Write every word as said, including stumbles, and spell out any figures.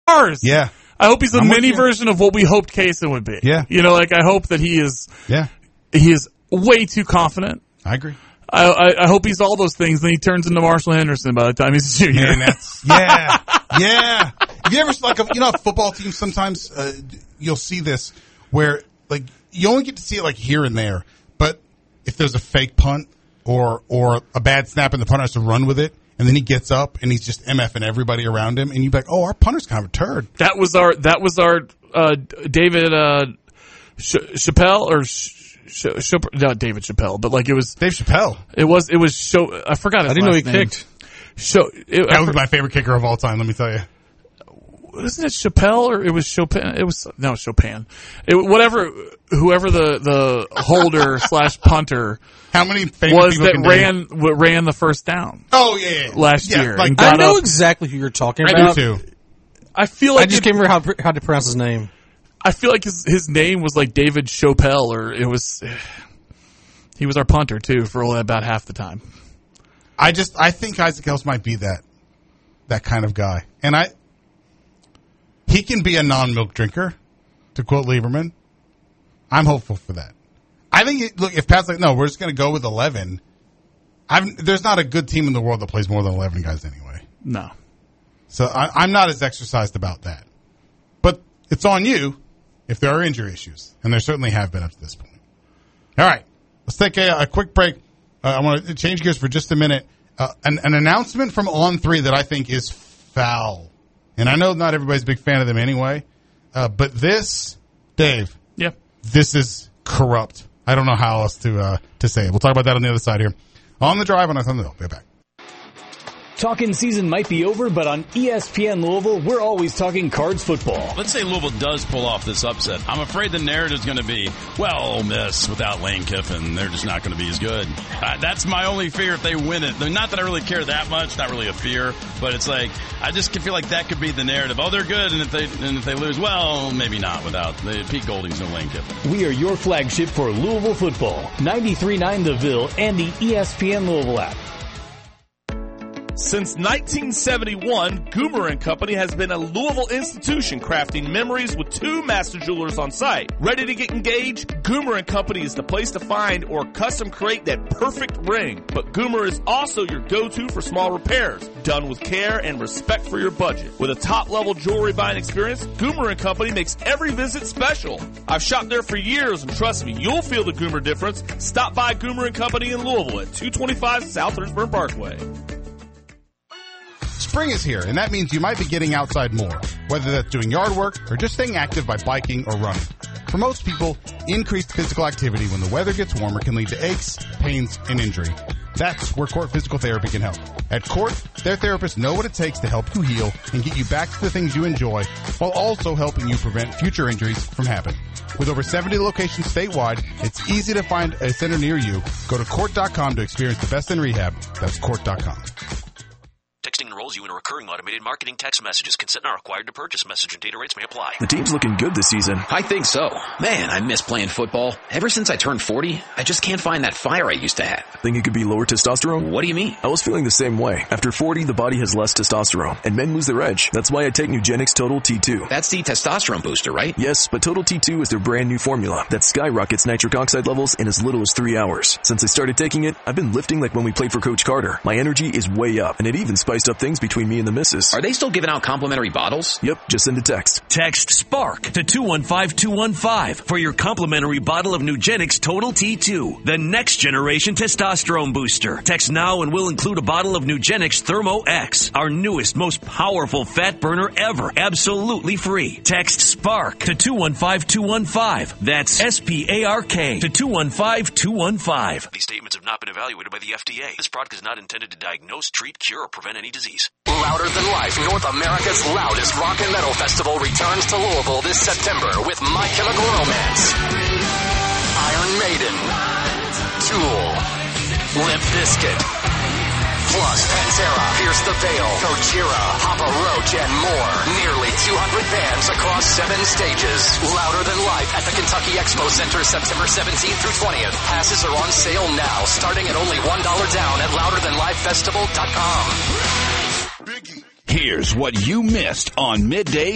stars. Yeah. I hope he's a I'm with mini you. version of what we hoped Kaysen would be. Yeah. You know, like I hope that he is. Yeah. He is way too confident. I agree. I, I, I hope he's all those things. Then he turns into Marshall Henderson by the time he's a junior. Man, that's, yeah. Yeah. Have you ever, like, a, you know, a football team sometimes uh, you'll see this where, like, you only get to see it, like, here and there. But if there's a fake punt or or a bad snap and the punter has to run with it, and then he gets up and he's just MFing everybody around him, and you're like, oh, our punter's kind of a turd. That was our, that was our uh, David uh, Ch- Chappelle or Ch- Ch- Ch- not David Chappelle, but like it was Dave Chappelle. It was it was show. I forgot his I didn't know he last name. kicked. Show. It, That was my favorite kicker of all time, let me tell you. Wasn't it Chappelle or it was Chopin? It was no Chopin. It, whatever, whoever the the holder slash punter How many famous was people that can ran name? w- ran the first down Oh, yeah, yeah. last yeah, year. Like, and I got know up. exactly who you're talking I about. do, too. I feel like I just it- can't remember how, how to pronounce his name. I feel like his his name was like David Chappelle, or it was. He was our punter too for about half the time. I just, I think Isaac Ellis might be that, that kind of guy. And I, he can be a non-milk drinker, to quote Lieberman. I'm hopeful for that. I think, it, look, if Pat's like, no, we're just going to go with eleven, I've, there's not a good team in the world that plays more than eleven guys anyway. No. So I, I'm not as exercised about that. But it's on you if there are injury issues. And there certainly have been up to this point. All right. Let's take a, a quick break. Uh, I want to change gears for just a minute. Uh, an, an announcement from On three that I think is foul. And I know not everybody's a big fan of them anyway. Uh, but this, Dave, Yeah. this is corrupt. I don't know how else to uh, to say it. We'll talk about that on the other side here. On the drive on our Thunder. Be back. Talking season might be over, but on E S P N Louisville, we're always talking Cards football. Let's say Louisville does pull off this upset. I'm afraid the narrative's going to be, well, Ole Miss without Lane Kiffin, they're just not going to be as good. Uh, that's my only fear if they win it. Not that I really care that much, not really a fear, but it's like, I just feel like that could be the narrative. Oh, they're good, and if they and if they lose, well, maybe not without the Pete Golding's no Lane Kiffin. We are your flagship for Louisville football. ninety-three point nine The Ville and the E S P N Louisville app. Since nineteen seventy-one, Goomer and Company has been a Louisville institution crafting memories with two master jewelers on site. Ready to get engaged? Goomer and Company is the place to find or custom create that perfect ring. But Goomer is also your go-to for small repairs, done with care and respect for your budget. With a top-level jewelry buying experience, Goomer and Company makes every visit special. I've shopped there for years, and trust me, you'll feel the Goomer difference. Stop by Goomer and Company in Louisville at two twenty-five South Lynchburg Parkway. Spring is here, and that means you might be getting outside more, whether that's doing yard work or just staying active by biking or running. For most people, increased physical activity when the weather gets warmer can lead to aches, pains, and injury. That's where Court Physical Therapy can help. At Court, their therapists know what it takes to help you heal and get you back to the things you enjoy, while also helping you prevent future injuries from happening. With over seventy locations statewide, it's easy to find a center near you. Go to court dot com to experience the best in rehab. That's court dot com. Texting enrolls you in a recurring automated marketing text messages. Consent not required to purchase. Message and data rates may apply. The team's looking good this season. I think so. Man, I miss playing football. Ever since I turned forty, I just can't find that fire I used to have. Think it could be lower testosterone? What do you mean? I was feeling the same way. After forty, the body has less testosterone, and men lose their edge. That's why I take Nugenix Total T two. That's the testosterone booster, right? Yes, but Total T two is their brand new formula that skyrockets nitric oxide levels in as little as three hours. Since I started taking it, I've been lifting like when we played for Coach Carter. My energy is way up, and it even spiced up things between me and the missus. Are they still giving out complimentary bottles? Yep, just send a text. Text SPARK to two one five two one five for your complimentary bottle of Nugenix Total T two, the next generation testosterone booster. Text now and we'll include a bottle of Nugenix Thermo X, our newest, most powerful fat burner ever, absolutely free. Text SPARK to two one five two one five. That's S P A R K to two one five two one five. These statements have not been evaluated by the F D A. This product is not intended to diagnose, treat, cure, or prevent any disease. Louder Than Life, North America's loudest rock and metal festival, returns to Louisville this September with My Chemical Romance, Iron Maiden, Tool, Limp Bizkit, plus Pantera, Pierce the Veil, Gojira, Papa Roach, and more. Nearly two hundred bands across seven stages. Louder Than Life at the Kentucky Expo Center, September seventeenth through twentieth. Passes are on sale now, starting at only one dollar down at louder than life festival dot com. Here's what you missed on Midday